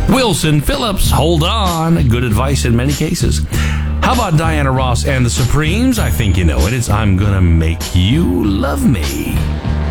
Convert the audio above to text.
Wilson Phillips, Hold On. Good advice in many cases. How about Diana Ross and the Supremes? I think you know it. It's I'm Gonna Make You Love Me.